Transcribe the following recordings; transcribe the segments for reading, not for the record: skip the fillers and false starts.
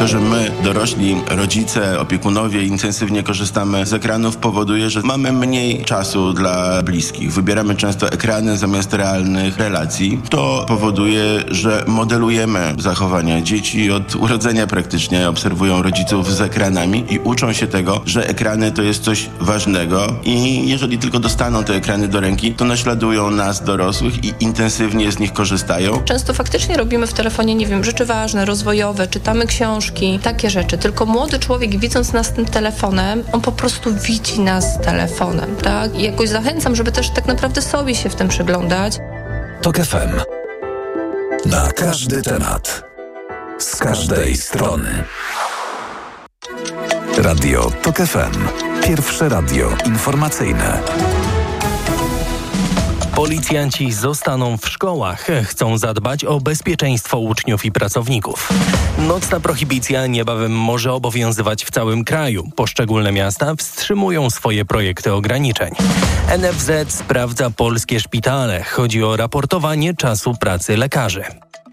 To, że my, dorośli, rodzice, opiekunowie intensywnie korzystamy z ekranów, powoduje, że mamy mniej czasu dla bliskich. Wybieramy często ekrany zamiast realnych relacji. To powoduje, że modelujemy zachowania. Dzieci od urodzenia praktycznie obserwują rodziców z ekranami i uczą się tego, że ekrany to jest coś ważnego i jeżeli tylko dostaną te ekrany do ręki, to naśladują nas, dorosłych, i intensywnie z nich korzystają. Często faktycznie robimy w telefonie, nie wiem, rzeczy ważne, rozwojowe, czytamy książki, takie rzeczy. Tylko młody człowiek, widząc nas tym telefonem, on po prostu widzi nas telefonem, tak? I jakoś zachęcam, żeby też tak naprawdę sobie się w tym przyglądać. TOK FM. Na każdy temat. Z każdej strony. Radio TOK FM. Pierwsze radio informacyjne. Policjanci zostaną w szkołach. Chcą zadbać o bezpieczeństwo uczniów i pracowników. Nocna prohibicja niebawem może obowiązywać w całym kraju. Poszczególne miasta wstrzymują swoje projekty ograniczeń. NFZ sprawdza polskie szpitale. Chodzi o raportowanie czasu pracy lekarzy.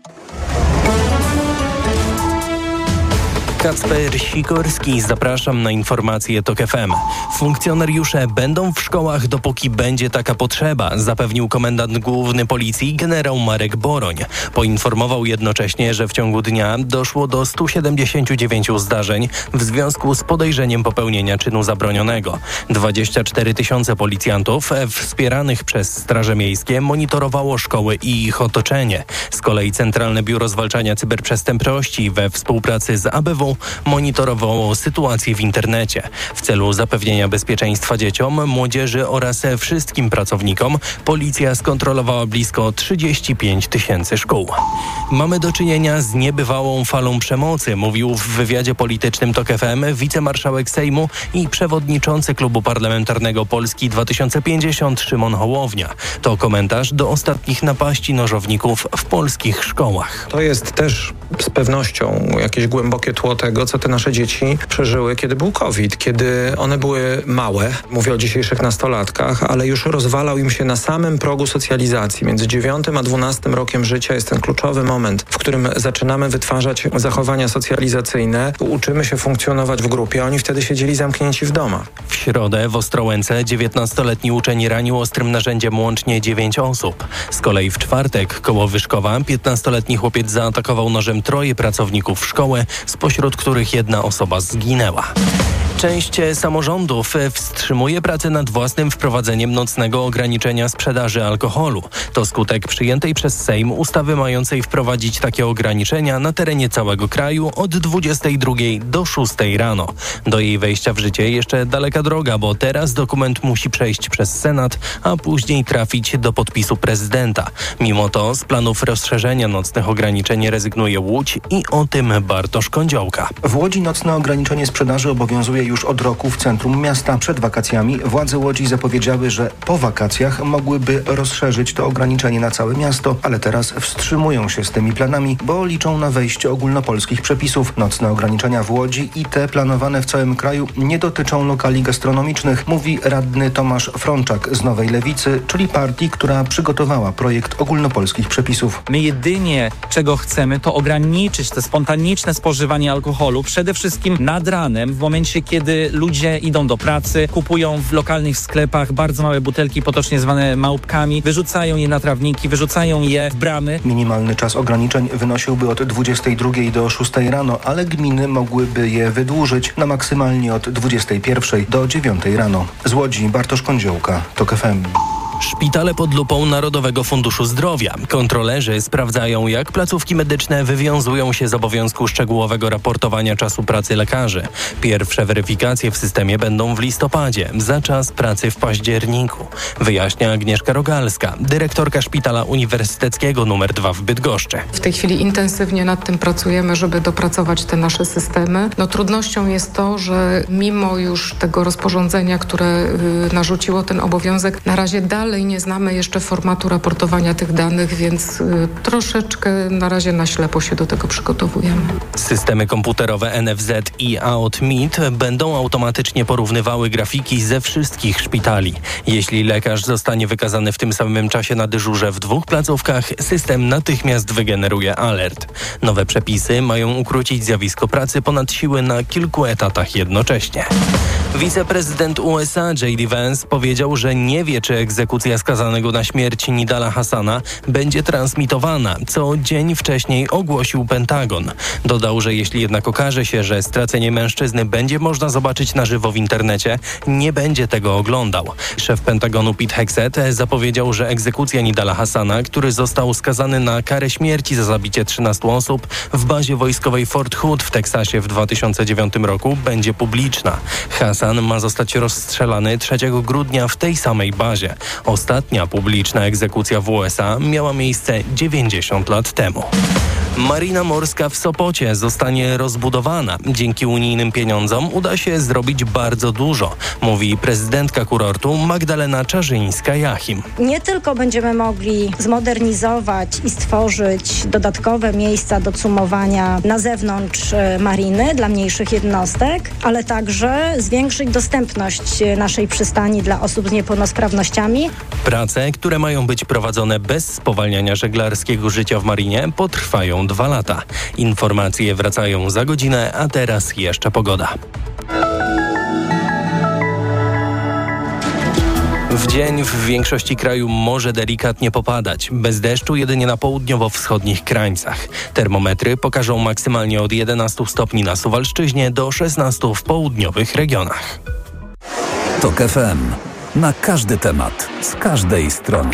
Kacper Sikorski, zapraszam na informacje TOK FM. Funkcjonariusze będą w szkołach, dopóki będzie taka potrzeba, zapewnił komendant główny policji generał Marek Boroń. Poinformował jednocześnie, że w ciągu dnia doszło do 179 zdarzeń w związku z podejrzeniem popełnienia czynu zabronionego. 24 000 policjantów wspieranych przez Straże Miejskie monitorowało szkoły i ich otoczenie. Z kolei Centralne Biuro Zwalczania Cyberprzestępczości we współpracy z ABW monitorowało sytuację w internecie. W celu zapewnienia bezpieczeństwa dzieciom, młodzieży oraz wszystkim pracownikom policja skontrolowała blisko 35 000 szkół. Mamy do czynienia z niebywałą falą przemocy, mówił w wywiadzie politycznym TOK FM wicemarszałek Sejmu i przewodniczący Klubu Parlamentarnego Polski 2050 Szymon Hołownia. To komentarz do ostatnich napaści nożowników w polskich szkołach. To jest też z pewnością jakieś głębokie tło tego, co te nasze dzieci przeżyły, kiedy był COVID, kiedy one były małe, mówię o dzisiejszych nastolatkach, ale już rozwalał im się na samym progu socjalizacji. Między 9 a 12 rokiem życia jest ten kluczowy moment, w którym zaczynamy wytwarzać zachowania socjalizacyjne, uczymy się funkcjonować w grupie, a oni wtedy siedzieli zamknięci w domach. W środę w Ostrołęce 19-letni uczeń ranił ostrym narzędziem łącznie 9 osób. Z kolei w czwartek koło Wyszkowa 15-letni chłopiec zaatakował nożem 3 pracowników szkoły, spośród których 1 osoba zginęła. Część samorządów wstrzymuje pracę nad własnym wprowadzeniem nocnego ograniczenia sprzedaży alkoholu. To skutek przyjętej przez Sejm ustawy mającej wprowadzić takie ograniczenia na terenie całego kraju od 22 do 6 rano. Do jej wejścia w życie jeszcze daleka droga, bo teraz dokument musi przejść przez Senat, a później trafić do podpisu prezydenta. Mimo to z planów rozszerzenia nocnych ograniczeń rezygnuje Łódź i o tym Bartosz Kądziołka. W Łodzi nocne ograniczenie sprzedaży obowiązuje już od roku w centrum miasta. Przed wakacjami władze Łodzi zapowiedziały, że po wakacjach mogłyby rozszerzyć to ograniczenie na całe miasto, ale teraz wstrzymują się z tymi planami, bo liczą na wejście ogólnopolskich przepisów. Nocne ograniczenia w Łodzi i te planowane w całym kraju nie dotyczą lokali gastronomicznych, mówi radny Tomasz Frączak z Nowej Lewicy, czyli partii, która przygotowała projekt ogólnopolskich przepisów. My jedynie czego chcemy, to ograniczyć te spontaniczne spożywanie alkoholu, przede wszystkim nad ranem, w momencie kiedy ludzie idą do pracy, kupują w lokalnych sklepach bardzo małe butelki, potocznie zwane małpkami, wyrzucają je na trawniki, wyrzucają je w bramy. Minimalny czas ograniczeń wynosiłby od 22 do 6 rano, ale gminy mogłyby je wydłużyć na maksymalnie od 21 do 9 rano. Z Łodzi Bartosz Kądziołka, TOK FM. Szpitale pod lupą Narodowego Funduszu Zdrowia. Kontrolerzy sprawdzają, jak placówki medyczne wywiązują się z obowiązku szczegółowego raportowania czasu pracy lekarzy. Pierwsze weryfikacje w systemie będą w listopadzie, za czas pracy w październiku. Wyjaśnia Agnieszka Rogalska, dyrektorka Szpitala Uniwersyteckiego nr 2 w Bydgoszczy. W tej chwili intensywnie nad tym pracujemy, żeby dopracować te nasze systemy. Trudnością jest to, że mimo już tego rozporządzenia, które narzuciło ten obowiązek, na razie dalej dalej nie znamy jeszcze formatu raportowania tych danych, więc troszeczkę na razie na ślepo się do tego przygotowujemy. Systemy komputerowe NFZ i AOTMIT będą automatycznie porównywały grafiki ze wszystkich szpitali. Jeśli lekarz zostanie wykazany w tym samym czasie na dyżurze w 2 placówkach, system natychmiast wygeneruje alert. Nowe przepisy mają ukrócić zjawisko pracy ponad siły na kilku etatach jednocześnie. Wiceprezydent USA J.D. Vance powiedział, że nie wie, czy egzekucja skazanego na śmierć Nidala Hassana będzie transmitowana, co dzień wcześniej ogłosił Pentagon. Dodał, że jeśli jednak okaże się, że stracenie mężczyzny będzie można zobaczyć na żywo w internecie, nie będzie tego oglądał. Szef Pentagonu Pete Hegseth zapowiedział, że egzekucja Nidala Hassana, który został skazany na karę śmierci za zabicie 13 osób w bazie wojskowej Fort Hood w Teksasie w 2009 roku, będzie publiczna. Hassan ma zostać rozstrzelany 3 grudnia w tej samej bazie. Ostatnia publiczna egzekucja w USA miała miejsce 90 lat temu. Marina morska w Sopocie zostanie rozbudowana. Dzięki unijnym pieniądzom uda się zrobić bardzo dużo, mówi prezydentka kurortu Magdalena Czarzyńska-Jachim. Nie tylko będziemy mogli zmodernizować i stworzyć dodatkowe miejsca do cumowania na zewnątrz mariny dla mniejszych jednostek, ale także zwiększyć dostępność naszej przystani dla osób z niepełnosprawnościami. Prace, które mają być prowadzone bez spowalniania żeglarskiego życia w marinie, potrwają 2 lata. Informacje wracają za godzinę, a teraz jeszcze pogoda. W dzień w większości kraju może delikatnie popadać. Bez deszczu jedynie na południowo-wschodnich krańcach. Termometry pokażą maksymalnie od 11 stopni na Suwalszczyźnie do 16 w południowych regionach. TOK FM. Na każdy temat, z każdej strony.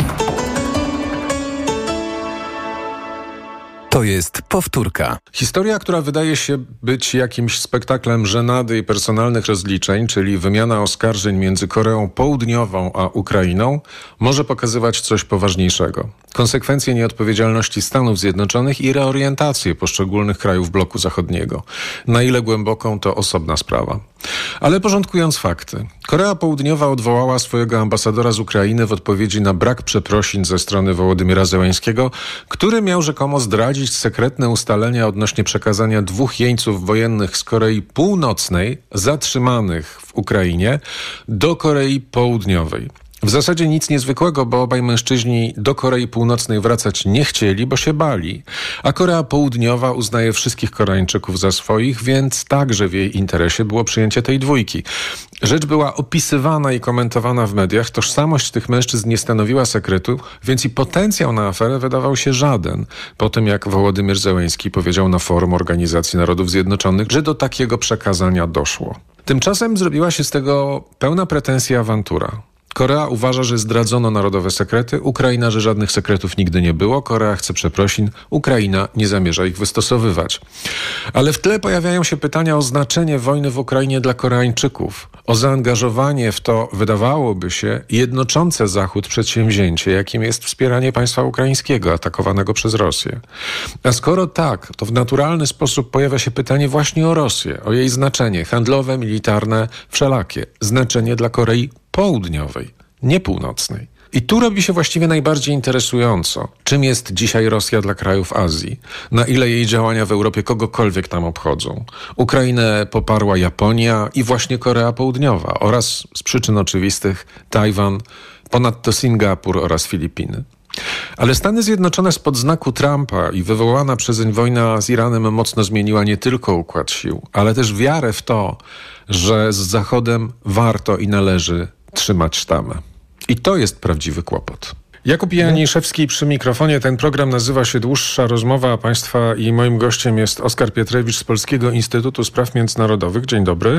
To jest powtórka. Historia, która wydaje się być jakimś spektaklem żenady i personalnych rozliczeń, czyli wymiana oskarżeń między Koreą Południową a Ukrainą, może pokazywać coś poważniejszego. Konsekwencje nieodpowiedzialności Stanów Zjednoczonych i reorientację poszczególnych krajów bloku zachodniego. Na ile głęboką, to osobna sprawa. Ale porządkując fakty. Korea Południowa odwołała swojego ambasadora z Ukrainy w odpowiedzi na brak przeprosin ze strony Wołodymyra Zełańskiego, który miał rzekomo zdradzić sekretne ustalenia odnośnie przekazania 2 jeńców wojennych z Korei Północnej, zatrzymanych w Ukrainie, do Korei Południowej. W zasadzie nic niezwykłego, bo obaj mężczyźni do Korei Północnej wracać nie chcieli, bo się bali. A Korea Południowa uznaje wszystkich Koreańczyków za swoich, więc także w jej interesie było przyjęcie tej 2. Rzecz była opisywana i komentowana w mediach. Tożsamość tych mężczyzn nie stanowiła sekretu, więc i potencjał na aferę wydawał się żaden. Po tym jak Wołodymyr Zełański powiedział na forum Organizacji Narodów Zjednoczonych, że do takiego przekazania doszło. Tymczasem zrobiła się z tego pełna pretensji awantura. Korea uważa, że zdradzono narodowe sekrety, Ukraina, że żadnych sekretów nigdy nie było, Korea chce przeprosin, Ukraina nie zamierza ich wystosowywać. Ale w tle pojawiają się pytania o znaczenie wojny w Ukrainie dla Koreańczyków, o zaangażowanie w to, wydawałoby się, jednoczące Zachód przedsięwzięcie, jakim jest wspieranie państwa ukraińskiego atakowanego przez Rosję. A skoro tak, to w naturalny sposób pojawia się pytanie właśnie o Rosję, o jej znaczenie handlowe, militarne, wszelakie, znaczenie dla Korei Południowej, nie północnej. I tu robi się właściwie najbardziej interesująco, czym jest dzisiaj Rosja dla krajów Azji, na ile jej działania w Europie kogokolwiek tam obchodzą. Ukrainę poparła Japonia i właśnie Korea Południowa oraz z przyczyn oczywistych Tajwan, ponadto Singapur oraz Filipiny. Ale Stany Zjednoczone spod znaku Trumpa i wywołana przezeń wojna z Iranem mocno zmieniła nie tylko układ sił, ale też wiarę w to, że z Zachodem warto i należy trzymać sztamę. I to jest prawdziwy kłopot. Jakub Janiszewski przy mikrofonie. Ten program nazywa się Dłuższa Rozmowa, a Państwa i moim gościem jest Oskar Pietrewicz z Polskiego Instytutu Spraw Międzynarodowych. Dzień dobry.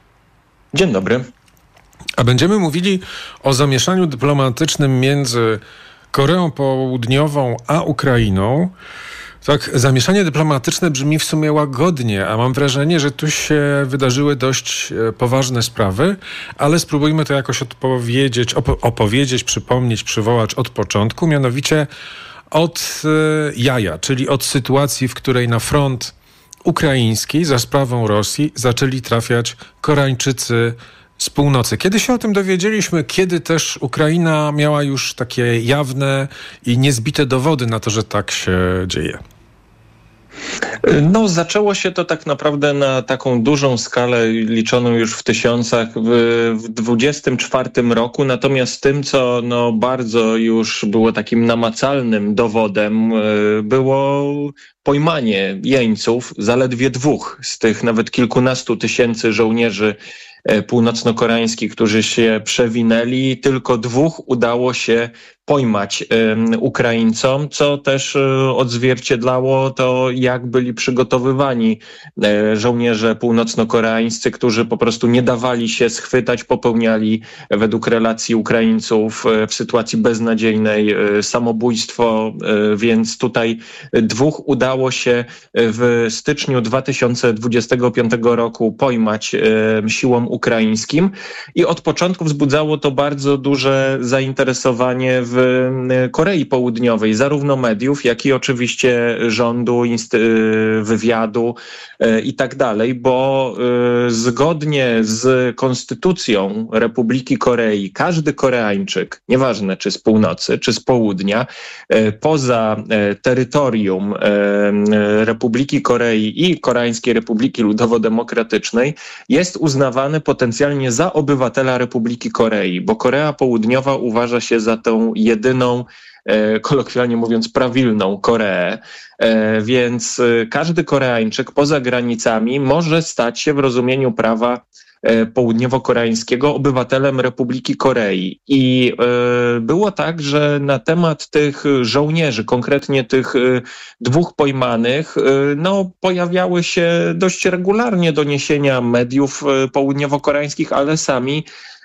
Dzień dobry. A będziemy mówili o zamieszaniu dyplomatycznym między Koreą Południową a Ukrainą. Tak, zamieszanie dyplomatyczne brzmi w sumie łagodnie, a mam wrażenie, że tu się wydarzyły dość poważne sprawy, ale spróbujmy to jakoś opowiedzieć, przypomnieć, przywołać od początku, mianowicie od jaja, czyli od sytuacji, w której na front ukraiński za sprawą Rosji zaczęli trafiać Koreańczycy z północy. Kiedy się o tym dowiedzieliśmy? Kiedy też Ukraina miała już takie jawne i niezbite dowody na to, że tak się dzieje? No, zaczęło się to tak naprawdę na taką dużą skalę, liczoną już w tysiącach, w 24 roku. Natomiast tym, co bardzo już było takim namacalnym dowodem, było pojmanie jeńców, zaledwie 2 z tych nawet kilkunastu tysięcy żołnierzy północno-koreańskich, którzy się przewinęli. Tylko 2 udało się pojmać Ukraińcom, co też odzwierciedlało to, jak byli przygotowywani żołnierze północno-koreańscy, którzy po prostu nie dawali się schwytać, popełniali według relacji Ukraińców w sytuacji beznadziejnej samobójstwo, więc tutaj 2 udało się w styczniu 2025 roku pojmać siłom ukraińskim i od początku wzbudzało to bardzo duże zainteresowanie w Korei Południowej, zarówno mediów, jak i oczywiście rządu, wywiadu i tak dalej, bo zgodnie z konstytucją Republiki Korei każdy Koreańczyk, nieważne czy z północy, czy z południa, poza terytorium Republiki Korei i Koreańskiej Republiki Ludowo-Demokratycznej jest uznawany potencjalnie za obywatela Republiki Korei, bo Korea Południowa uważa się za tą jedyną, kolokwialnie mówiąc, prawilną Koreę, więc każdy Koreańczyk poza granicami może stać się w rozumieniu prawa południowo-koreańskiego obywatelem Republiki Korei. I było tak, że na temat tych żołnierzy, konkretnie tych 2 pojmanych, pojawiały się dość regularnie doniesienia mediów południowo-koreańskich, ale sami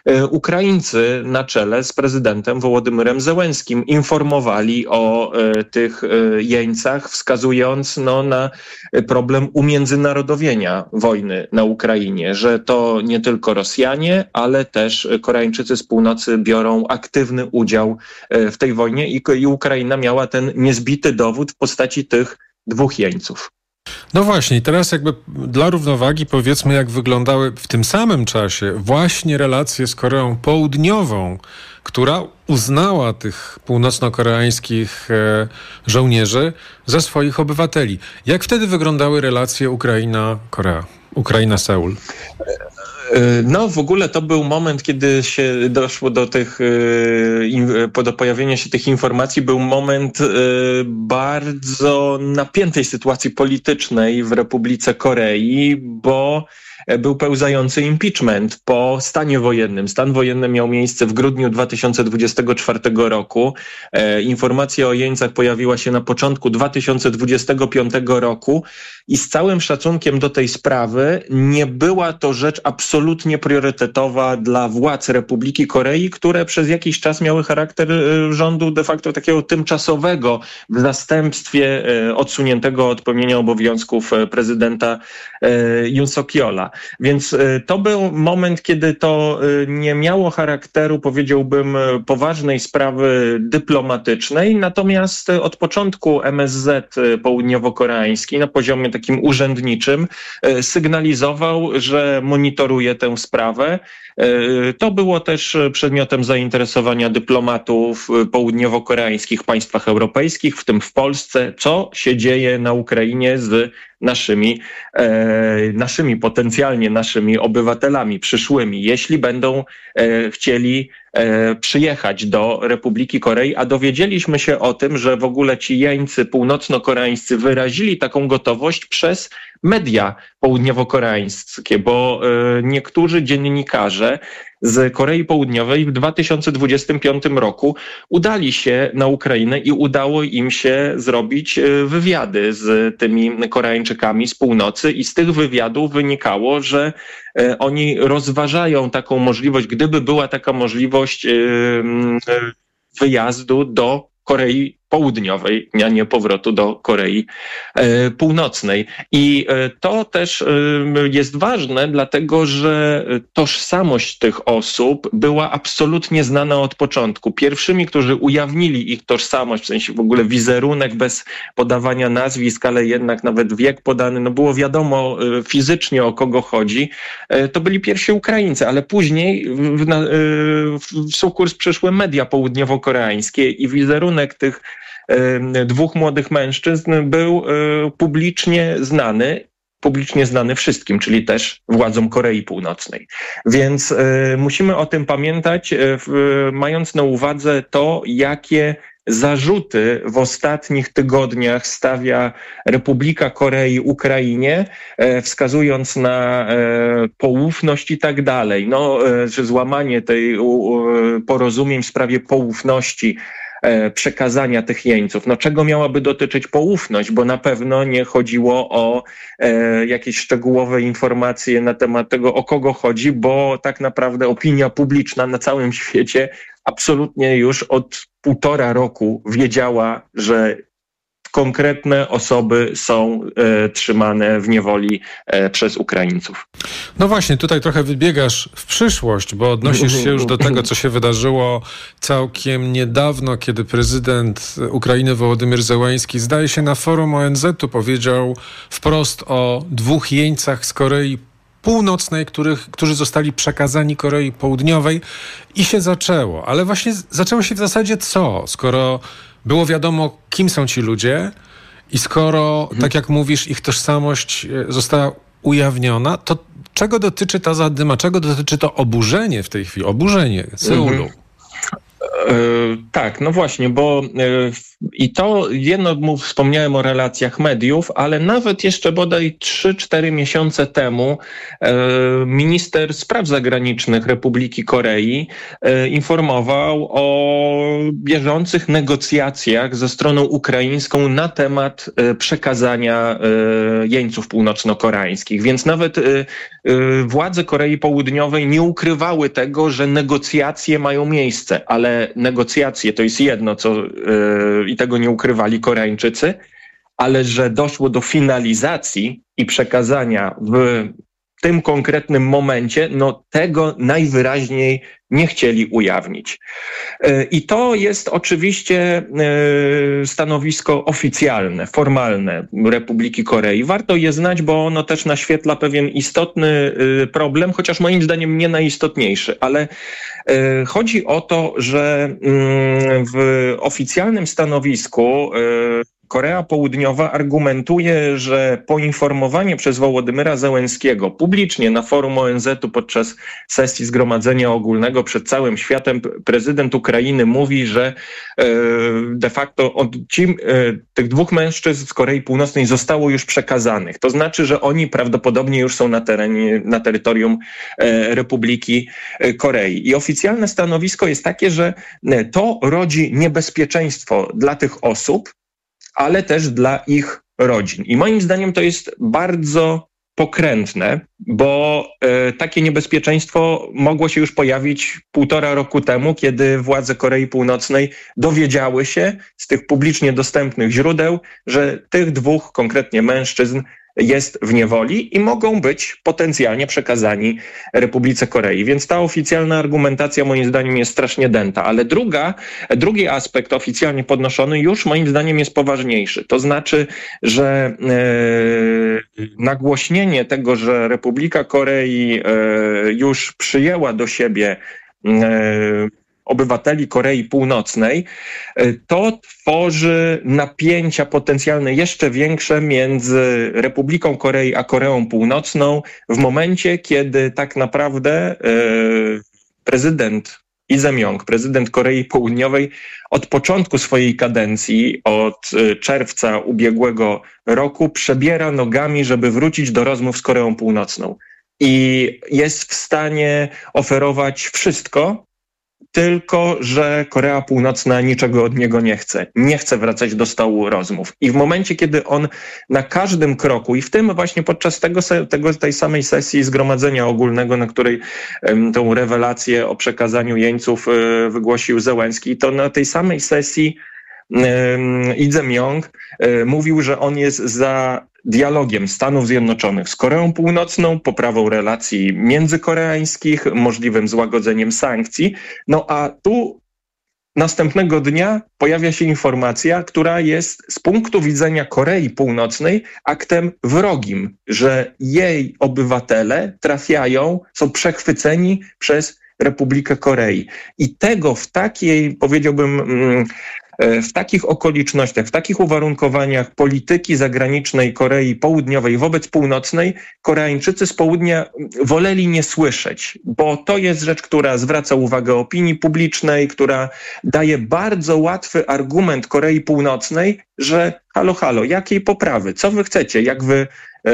Ukraińcy na czele z prezydentem Wołodymyrem Zełenskim informowali o tych jeńcach, wskazując na problem umiędzynarodowienia wojny na Ukrainie, że to nie tylko Rosjanie, ale też Koreańczycy z północy biorą aktywny udział w tej wojnie i Ukraina miała ten niezbity dowód w postaci tych 2 jeńców. No właśnie, teraz jakby dla równowagi powiedzmy, jak wyglądały w tym samym czasie właśnie relacje z Koreą Południową, która uznała tych północno-koreańskich żołnierzy za swoich obywateli. Jak wtedy wyglądały relacje Ukraina-Korea, Ukraina-Seul? W ogóle to był moment, kiedy się doszło do do pojawienia się tych informacji, był moment bardzo napiętej sytuacji politycznej w Republice Korei, bo był pełzający impeachment po stanie wojennym. Stan wojenny miał miejsce w grudniu 2024 roku. Informacja o jeńcach pojawiła się na początku 2025 roku i z całym szacunkiem do tej sprawy nie była to rzecz absolutnie priorytetowa dla władz Republiki Korei, które przez jakiś czas miały charakter rządu de facto takiego tymczasowego w zastępstwie odsuniętego od pełnienia obowiązków prezydenta Yoon Suk-yeola. Więc to był moment, kiedy to nie miało charakteru, powiedziałbym, poważnej sprawy dyplomatycznej, natomiast od początku MSZ południowo-koreański na poziomie takim urzędniczym sygnalizował, że monitoruje tę sprawę. To było też przedmiotem zainteresowania dyplomatów południowo-koreańskich w państwach europejskich, w tym w Polsce, co się dzieje na Ukrainie z naszymi potencjalnie naszymi obywatelami przyszłymi, jeśli będą chcieli przyjechać do Republiki Korei, a dowiedzieliśmy się o tym, że w ogóle ci jeńcy północno-koreańscy wyrazili taką gotowość przez media południowo-koreańskie, bo niektórzy dziennikarze z Korei Południowej w 2025 roku udali się na Ukrainę i udało im się zrobić wywiady z tymi Koreańczykami z północy i z tych wywiadów wynikało, że oni rozważają taką możliwość, gdyby była taka możliwość wyjazdu do Korei Południowej, a nie powrotu do Korei Północnej. I to też jest ważne, dlatego że tożsamość tych osób była absolutnie znana od początku. Pierwszymi, którzy ujawnili ich tożsamość, w sensie w ogóle wizerunek bez podawania nazwisk, ale jednak nawet wiek podany, no było wiadomo fizycznie, o kogo chodzi, to byli pierwsi Ukraińcy, ale później w sukurs przyszły media południowo-koreańskie i wizerunek tych dwóch młodych mężczyzn był publicznie znany wszystkim, czyli też władzom Korei Północnej. Więc musimy o tym pamiętać, mając na uwadze to, jakie zarzuty w ostatnich tygodniach stawia Republika Korei Ukrainie, wskazując na poufność i tak dalej. Że złamanie tej porozumień w sprawie poufności, przekazania tych jeńców. Czego miałaby dotyczyć poufność? Bo na pewno nie chodziło o jakieś szczegółowe informacje na temat tego, o kogo chodzi, bo tak naprawdę opinia publiczna na całym świecie absolutnie już od 1,5 roku wiedziała, że konkretne osoby są trzymane w niewoli przez Ukraińców. No właśnie, tutaj trochę wybiegasz w przyszłość, bo odnosisz się już do tego, co się wydarzyło całkiem niedawno, kiedy prezydent Ukrainy Wołodymyr Zełański, zdaje się, na forum ONZ-u powiedział wprost o 2 jeńcach z Korei Północnej, którzy zostali przekazani Korei Południowej i się zaczęło. Ale właśnie zaczęło się w zasadzie co? Skoro było wiadomo, kim są ci ludzie i skoro, tak jak mówisz, ich tożsamość została ujawniona, to czego dotyczy ta zadyma? Czego dotyczy to oburzenie w tej chwili? Oburzenie Seulu. Tak, no właśnie, bo i to jedno wspomniałem o relacjach mediów, ale nawet jeszcze bodaj 3-4 miesiące temu minister spraw zagranicznych Republiki Korei informował o bieżących negocjacjach ze stroną ukraińską na temat przekazania jeńców północno-koreańskich. Więc nawet władze Korei Południowej nie ukrywały tego, że negocjacje mają miejsce, ale negocjacje to jest jedno, i tego nie ukrywali Koreańczycy, ale że doszło do finalizacji i przekazania w tym konkretnym momencie, tego najwyraźniej nie chcieli ujawnić. I to jest oczywiście stanowisko oficjalne, formalne Republiki Korei. Warto je znać, bo ono też naświetla pewien istotny problem, chociaż moim zdaniem nie najistotniejszy, ale chodzi o to, że w oficjalnym stanowisku Korea Południowa argumentuje, że poinformowanie przez Wołodymyra Zełenskiego publicznie na forum ONZ-u podczas sesji Zgromadzenia Ogólnego przed całym światem prezydent Ukrainy mówi, że de facto tych 2 mężczyzn z Korei Północnej zostało już przekazanych. To znaczy, że oni prawdopodobnie już są na terytorium Republiki Korei. I oficjalne stanowisko jest takie, że to rodzi niebezpieczeństwo dla tych osób, ale też dla ich rodzin. I moim zdaniem to jest bardzo pokrętne, bo takie niebezpieczeństwo mogło się już pojawić 1,5 roku temu, kiedy władze Korei Północnej dowiedziały się z tych publicznie dostępnych źródeł, że tych 2 konkretnie mężczyzn jest w niewoli i mogą być potencjalnie przekazani Republice Korei. Więc ta oficjalna argumentacja moim zdaniem jest strasznie dęta. Ale drugi aspekt oficjalnie podnoszony już moim zdaniem jest poważniejszy. To znaczy, że nagłośnienie tego, że Republika Korei już przyjęła do siebie obywateli Korei Północnej, to tworzy napięcia potencjalne jeszcze większe między Republiką Korei a Koreą Północną w momencie, kiedy tak naprawdę prezydent Lee Jae-myung, prezydent Korei Południowej, od początku swojej kadencji, od czerwca ubiegłego roku, przebiera nogami, żeby wrócić do rozmów z Koreą Północną. I jest w stanie oferować wszystko, tylko że Korea Północna niczego od niego nie chce. Nie chce wracać do stołu rozmów. I w momencie, kiedy on na każdym kroku, i w tym właśnie podczas tej samej sesji Zgromadzenia Ogólnego, na której tą rewelację o przekazaniu jeńców wygłosił Zełenski, to na tej samej sesji Lee Jae-myung mówił, że on jest za dialogiem Stanów Zjednoczonych z Koreą Północną, poprawą relacji międzykoreańskich, możliwym złagodzeniem sankcji. No a tu następnego dnia pojawia się informacja, która jest z punktu widzenia Korei Północnej aktem wrogim, że jej obywatele są przechwyceni przez Republikę Korei. I tego w takiej, powiedziałbym, w takich okolicznościach, w takich uwarunkowaniach polityki zagranicznej Korei Południowej wobec Północnej Koreańczycy z południa woleli nie słyszeć, bo to jest rzecz, która zwraca uwagę opinii publicznej, która daje bardzo łatwy argument Korei Północnej, że halo, jakiej poprawy? Co wy chcecie? Jak wy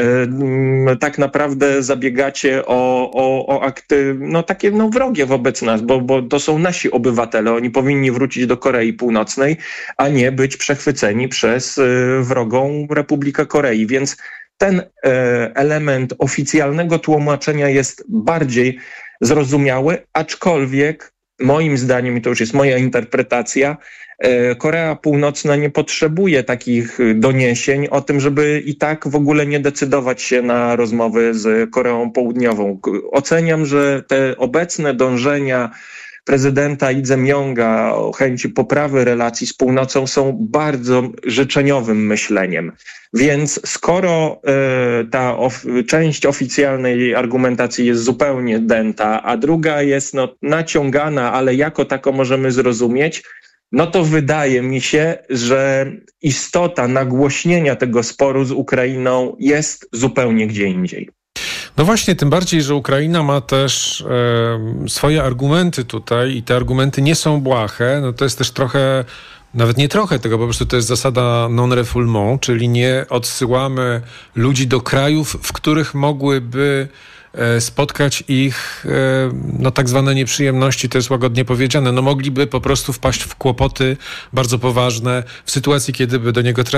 tak naprawdę zabiegacie o akty takie wrogie wobec nas, bo to są nasi obywatele. Oni powinni wrócić do Korei Północnej, a nie być przechwyceni przez wrogą Republikę Korei. Więc ten element oficjalnego tłumaczenia jest bardziej zrozumiały, aczkolwiek moim zdaniem, i to już jest moja interpretacja, Korea Północna nie potrzebuje takich doniesień o tym, żeby i tak w ogóle nie decydować się na rozmowy z Koreą Południową. Oceniam, że te obecne dążenia prezydenta Lee Jae-myunga o chęci poprawy relacji z północą są bardzo życzeniowym myśleniem. Więc skoro ta część oficjalnej argumentacji jest zupełnie dęta, a druga jest naciągana, ale jako tako możemy zrozumieć, no to wydaje mi się, że istota nagłośnienia tego sporu z Ukrainą jest zupełnie gdzie indziej. No właśnie, tym bardziej, że Ukraina ma też swoje argumenty tutaj i te argumenty nie są błahe. No to jest też trochę, nawet nie trochę tego, po prostu to jest zasada non-refoulement, czyli nie odsyłamy ludzi do krajów, w których mogłyby spotkać ich tak zwane nieprzyjemności, to jest łagodnie powiedziane. Mogliby po prostu wpaść w kłopoty bardzo poważne w sytuacji, kiedy by do niego trafić.